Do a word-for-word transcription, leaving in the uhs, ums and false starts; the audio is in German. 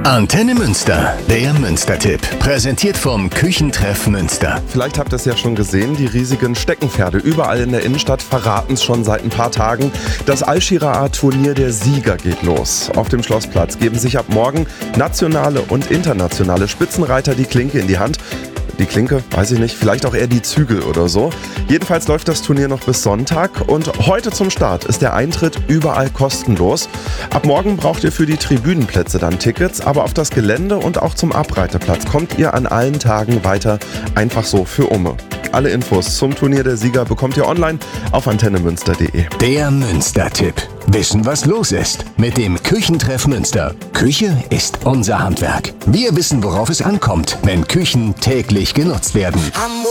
Antenne Münster, der Münster-Tipp. Präsentiert vom Küchentreff Münster. Vielleicht habt ihr es ja schon gesehen, die riesigen Steckenpferde überall in der Innenstadt verraten es schon seit ein paar Tagen. Das Al-Shira'a-Turnier der Sieger geht los. Auf dem Schlossplatz geben sich ab morgen nationale und internationale Spitzenreiter die Klinke in die Hand. Die Klinke, weiß ich nicht, vielleicht auch eher die Zügel oder so. Jedenfalls läuft das Turnier noch bis Sonntag und heute zum Start ist der Eintritt überall kostenlos. Ab morgen braucht ihr für die Tribünenplätze dann Tickets, aber auf das Gelände und auch zum Abreiteplatz kommt ihr an allen Tagen weiter einfach so für Umme. Alle Infos zum Turnier der Sieger bekommt ihr online auf antenne münster punkt de. Der Münster-Tipp. Wissen, was los ist mit dem Küchentreff Münster. Küche ist unser Handwerk. Wir wissen, worauf es ankommt, wenn Küchen täglich genutzt werden.